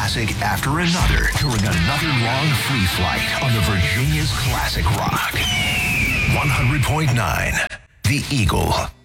classic after another during another long free flight on the Virginia's Classic Rock. 100.9 The Eagle.